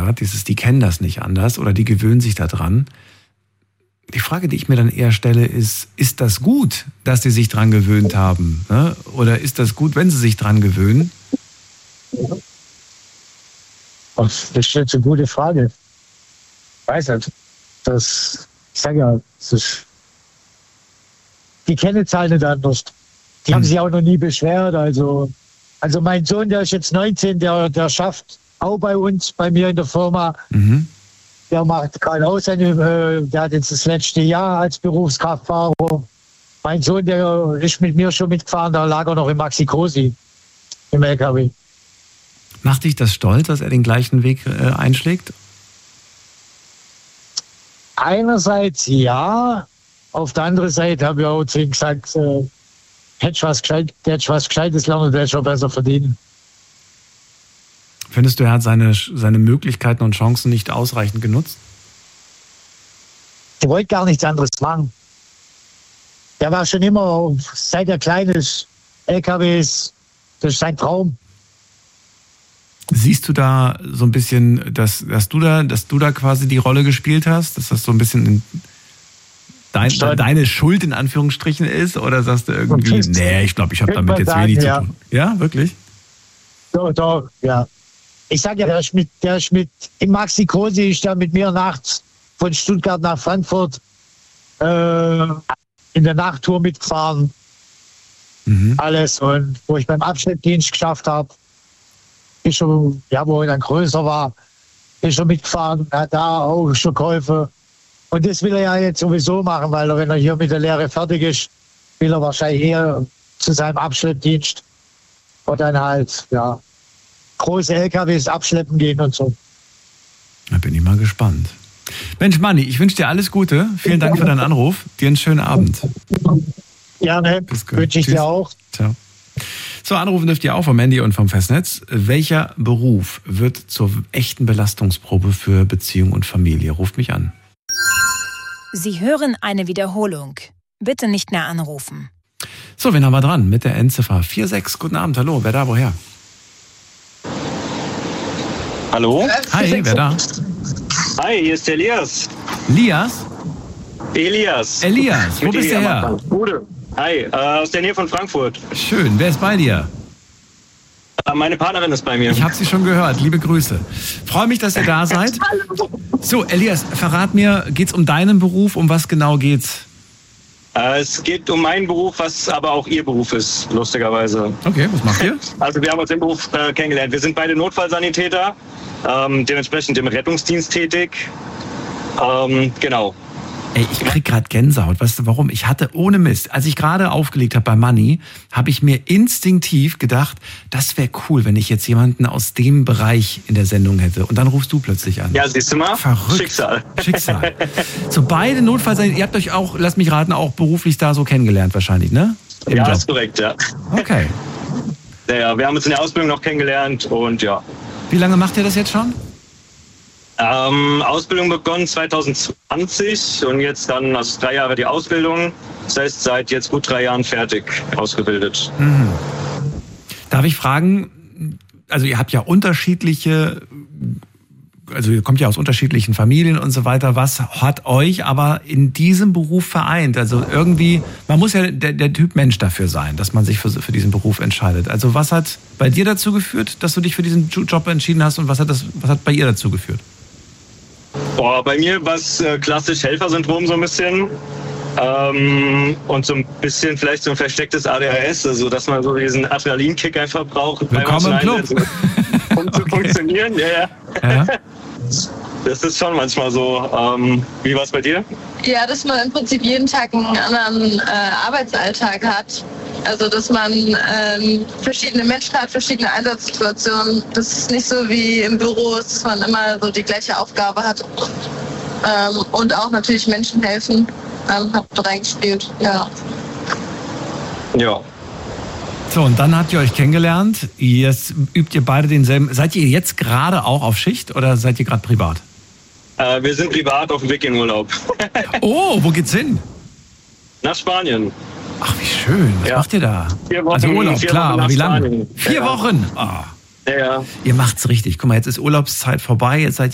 gerade, die kennen das nicht anders oder die gewöhnen sich da dran. Die Frage, die ich mir dann eher stelle, ist das gut, dass sie sich dran gewöhnt haben? Ne? Oder ist das gut, wenn sie sich dran gewöhnen? Das ist jetzt eine gute Frage. Ich weiß nicht. Ich sage ja, die kennen es halt nicht anders. Die haben sich auch noch nie beschwert. Also mein Sohn, der ist jetzt 19, der schafft auch bei mir in der Firma. Mhm. Der macht gerade auch der hat jetzt das letzte Jahr als Berufskraftfahrer. Mein Sohn, der ist mit mir schon mitgefahren, da lag er noch im Maxi-Cosi, im LKW. Macht dich das stolz, dass er den gleichen Weg einschlägt? Einerseits ja, auf der anderen Seite habe ich auch zu ihm gesagt, hättest was Gescheites lernen, hättest du besser verdienen. Findest du, er hat seine Möglichkeiten und Chancen nicht ausreichend genutzt? Der wollte gar nichts anderes machen. Der war schon immer, seit er klein ist, LKWs, das ist sein Traum. Siehst du da so ein bisschen, dass du da quasi die Rolle gespielt hast, dass das so ein bisschen deine Schuld in Anführungsstrichen ist? Oder sagst du irgendwie, nee, ich glaube, ich habe damit jetzt wenig zu tun? Ja, wirklich? Doch, ja. Ich sage ja, der ist mit im Maxi-Cosi ist der mit mir nachts von Stuttgart nach Frankfurt in der Nachttour mitgefahren. Mhm. Alles. Und wo ich beim Abschnittdienst geschafft habe, ist schon, ja, wo er dann größer war, ist er mitgefahren, hat da auch schon geholfen. Und das will er ja jetzt sowieso machen, weil er, wenn er hier mit der Lehre fertig ist, will er wahrscheinlich eher zu seinem Abschleppdienst und dann halt, ja, große LKWs abschleppen gehen und so. Da bin ich mal gespannt. Mensch, Manni, ich wünsche dir alles Gute. Vielen Dank für deinen Anruf. Dir einen schönen Abend. Gerne, wünsche ich dir auch. Ciao. So, anrufen dürft ihr auch vom Handy und vom Festnetz. Welcher Beruf wird zur echten Belastungsprobe für Beziehung und Familie? Ruft mich an. Sie hören eine Wiederholung. Bitte nicht mehr anrufen. So, wen haben wir dran? Mit der Endziffer 46. Guten Abend, hallo. Wer da, woher? Hallo? Hi, wer da? Hi, hier ist der Elias. Elias, wo bist du her? Gute. Hi, aus der Nähe von Frankfurt. Schön, wer ist bei dir? Meine Partnerin ist bei mir. Ich habe sie schon gehört, liebe Grüße. Freue mich, dass ihr da seid. So, Elias, verrat mir, geht's um deinen Beruf? Um was genau geht's? Es geht um meinen Beruf, was aber auch ihr Beruf ist, lustigerweise. Okay, was macht ihr? Also wir haben uns im Beruf kennengelernt. Wir sind beide Notfallsanitäter, dementsprechend im Rettungsdienst tätig. Genau. Ey, ich krieg gerade Gänsehaut. Weißt du warum? Ich hatte ohne Mist, als ich gerade aufgelegt habe bei Manni, habe ich mir instinktiv gedacht, das wäre cool, wenn ich jetzt jemanden aus dem Bereich in der Sendung hätte. Und dann rufst du plötzlich an. Ja, siehst du mal? Verrückt. Schicksal. So, beide Notfallsanitäter, ihr habt euch auch, lass mich raten, auch beruflich da so kennengelernt wahrscheinlich, ne? Ja, ist korrekt, ja. Okay. Ja, wir haben uns in der Ausbildung noch kennengelernt und ja. Wie lange macht ihr das jetzt schon? Ausbildung begonnen 2020 und jetzt dann, also 3 Jahre die Ausbildung. Das heißt, seit jetzt gut 3 Jahren fertig ausgebildet. Mhm. Darf ich fragen, also ihr habt ja unterschiedliche, also ihr kommt ja aus unterschiedlichen Familien und so weiter. Was hat euch aber in diesem Beruf vereint? Also irgendwie, man muss ja der Typ Mensch dafür sein, dass man sich für diesen Beruf entscheidet. Also was hat bei dir dazu geführt, dass du dich für diesen Job entschieden hast und was hat bei ihr dazu geführt? Boah, bei mir war es klassisch Helfersyndrom so ein bisschen. Und so ein bisschen vielleicht so ein verstecktes ADHS, also dass man so diesen Adrenalinkick einfach braucht. Willkommen im Club. Um zu funktionieren, ja. Das ist schon manchmal so. Wie war es bei dir? Ja, dass man im Prinzip jeden Tag einen anderen Arbeitsalltag hat. Also dass man verschiedene Menschen hat, verschiedene Einsatzsituationen. Das ist nicht so wie im Büro, dass man immer so die gleiche Aufgabe hat. Und auch natürlich Menschen helfen, hat reingespielt, ja. Ja. So, und dann habt ihr euch kennengelernt. Jetzt übt ihr beide denselben. Seid ihr jetzt gerade auch auf Schicht oder seid ihr gerade privat? Wir sind privat auf dem Weg in Urlaub. Oh, wo geht's hin? Nach Spanien. Ach, wie schön. Was macht ihr da? 4 Wochen, also Urlaub, 4 klar, Wochen aber wie lange? Spanien. 4 Wochen? Oh. Ja. Ihr macht's richtig. Guck mal, jetzt ist Urlaubszeit vorbei. Jetzt seid